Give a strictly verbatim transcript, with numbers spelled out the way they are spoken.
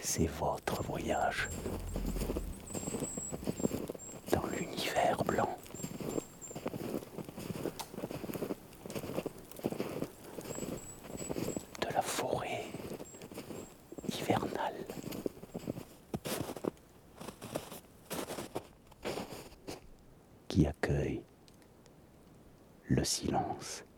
C'est votre voyage dans l'univers blanc. De la forêt hivernale. Qui accueille le silence.